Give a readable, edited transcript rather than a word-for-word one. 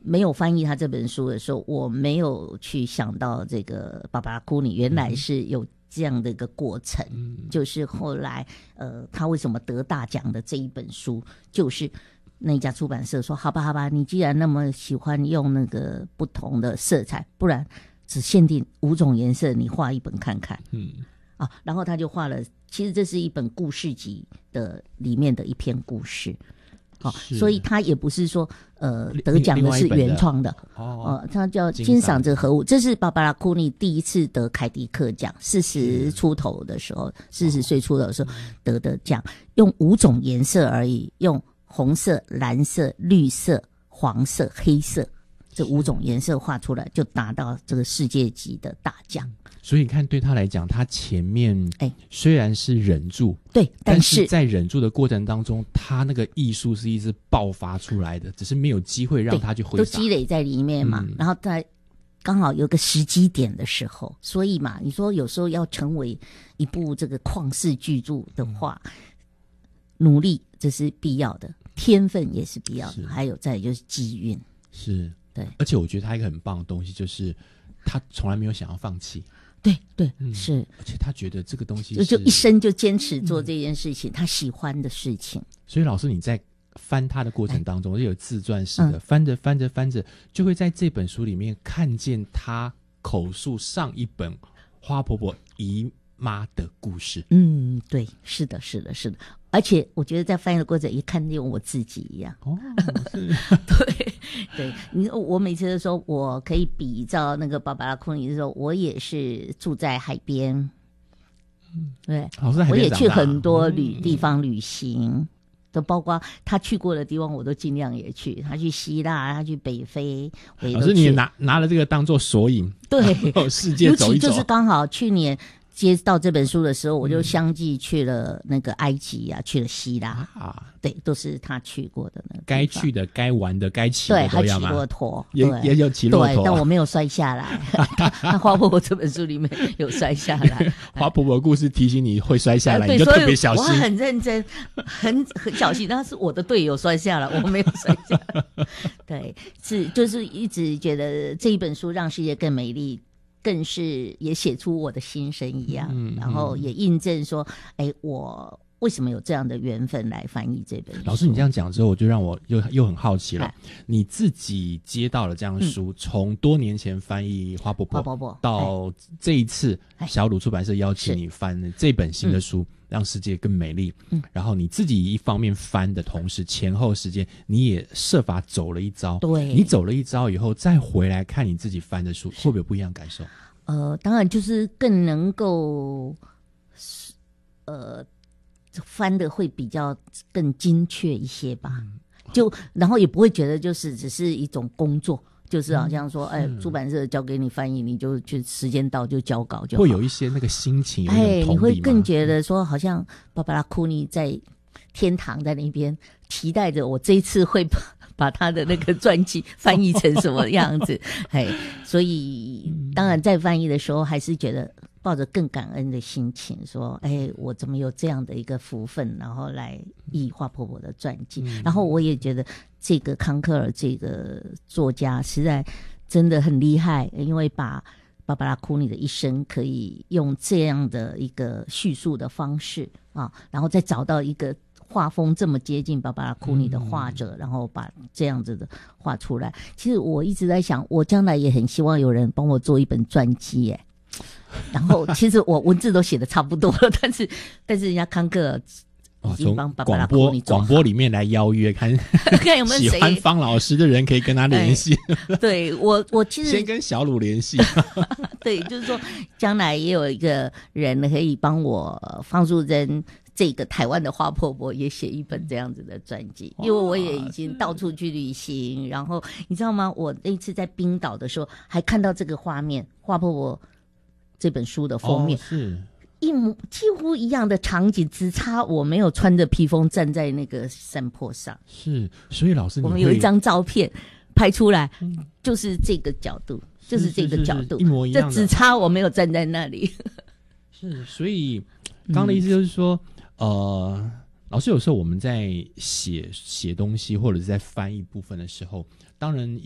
没有翻译他这本书的时候，我没有去想到这个芭芭拉库尼原来是有这样的一个过程，就是后来他为什么得大奖的这一本书，就是那一家出版社说好吧，你既然那么喜欢用那个不同的色彩，不然只限定5种颜色，你画一本看看。然后他就画了，其实这是一本故事集的里面的一篇故事。所以他也不是说得奖的是原创的他叫金赏着何物，这是芭芭拉库尼第一次得凯迪克奖，40出头的时候，40岁出头的时候得的奖，用5种颜色而已，用红色、蓝色、绿色、黄色、黑色这5种颜色画出来，就达到这个世界级的大奖。 所以你看，对他来讲，他前面虽然是忍住， 对， 但是在忍住的过程当中，他那个艺术是一直爆发出来的，只是没有机会让他去挥洒，都积累在里面嘛。然后在刚好有个时机点的时候，所以嘛，你说有时候要成为一部这个旷世巨著的话，努力这是必要的，天分也是必要的，还有再来就是机运。 是， 对。 而且我觉得他一个很棒的东西就是他从来没有想要放弃。 对，是， 而且他觉得这个东西就一生就坚持做这件事情，他喜欢的事情。 所以老师你在翻他的过程当中，有自传式的翻着，就会在这本书里面看见他口述上一本花婆婆姨妈的故事。 对，是的。而且我觉得在翻译的过程也看见我自己一样。对，我每次都说我可以比照那个芭芭拉库尼的时候，我也是住在海边。对，我也去很多地方旅行，都包括他去过的地方我都尽量也去。他去希腊，他去北非，我也都去。 老师你也拿了这个当作索引， 对， 世界走一走。 尤其就是刚好去年接到这本书的时候，我就相继去了那个埃及啊，去了希腊对，都是他去过的那个该去的、该玩的、该骑的都要吗？ 对，还骑骆驼， 也有骑骆驼， 对，但我没有摔下来。他花婆婆这本书里面有摔下来。 花婆婆的故事提醒你会摔下来，你就特别小心。 我很认真，很小心。但是我的队友摔下来，我没有摔下来。对，就是一直觉得这一本书让世界更美丽。更是也写出我的心声一样，然后也印证说，我为什么有这样的缘分来翻译这本书。 老师你这样讲之后，我就让我又很好奇了，你自己接到了这样的书，从多年前翻译花婆婆到这一次小鲁出版社邀请你翻这本新的书，让世界更美丽，然后你自己一方面翻的同时，前后时间你也设法走了一遭。 对， 你走了一遭以后再回来看你自己翻的书，会不会有不一样感受？ 当然就是更能够翻的会比较更精确一些吧，然后也不会觉得就是只是一种工作，就是好像说出版社交给你翻译，你就去时间到就交稿就好。 会有一些那个心情有一种同理吗？ 你会更觉得说好像芭芭拉库尼在天堂在那边期待着我这一次会把他的那个传记翻译成什么样子。所以当然在翻译的时候还是觉得抱着更感恩的心情说我怎么有这样的一个福分，然后来译花婆婆的传记。然后我也觉得这个康克尔这个作家实在真的很厉害，因为把芭芭拉库尼的一生可以用这样的一个叙述的方式然后再找到一个画风这么接近芭芭拉库尼的画者，然后把这样子的画出来。其实我一直在想，我将来也很希望有人帮我做一本传记然后其实我文字都写的差不多了，但是人家康克尔已经帮芭芭拉库尼广播里面来邀约，看有没有谁喜欢方老师的人可以跟他联系。 对，我其实先跟小鲁联系。 对，就是说将来也有一个人可以帮我方淑珍这个台湾的花婆婆也写一本这样子的传记，因为我也已经到处去旅行，然后你知道吗？我那次在冰岛的时候还看到这个画面，花婆婆这本书的封面， 是几乎一样的场景，只差我没有穿着披风站在那个山坡上。 是，所以老师我们有一张照片拍出来，就是这个角度，就是这个角度， 一模一样的， 这只差我没有站在那里。 是，所以刚刚的意思就是说，老师有时候我们在写东西或者是在翻译部分的时候，当然